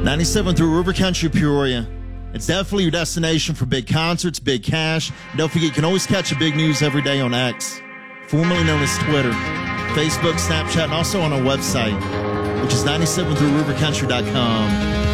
97 through River Country, Peoria. It's definitely your destination for big concerts, big cash. And don't forget, you can always catch the big news every day on X, formerly known as Twitter, Facebook, Snapchat, and also on our website, which is 97throughrivercountry.com.